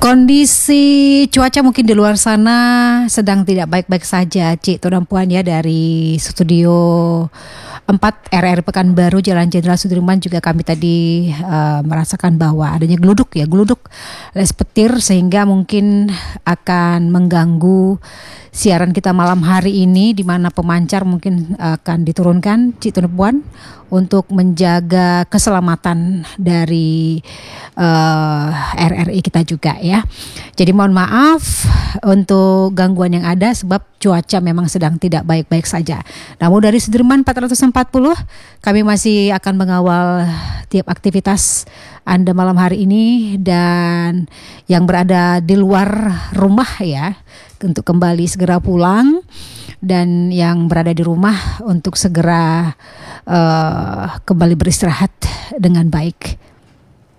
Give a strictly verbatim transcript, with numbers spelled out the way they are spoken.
Kondisi cuaca mungkin di luar sana sedang tidak baik-baik saja, Cik Tudang Puan ya, dari studio empat R R Pekanbaru Jalan Jenderal Sudirman juga kami tadi uh, merasakan bahwa adanya geluduk ya, geluduk les petir sehingga mungkin akan mengganggu siaran kita malam hari ini, di mana pemancar mungkin akan diturunkan, Cik Tudang Puan, untuk menjaga keselamatan dari uh, R R I kita juga ya. Jadi mohon maaf untuk gangguan yang ada sebab cuaca memang sedang tidak baik-baik saja. Namun dari Sudirman empat ratus empat puluh kami masih akan mengawal tiap aktivitas Anda malam hari ini, dan yang berada di luar rumah ya untuk kembali segera pulang, dan yang berada di rumah untuk segera uh, kembali beristirahat dengan baik.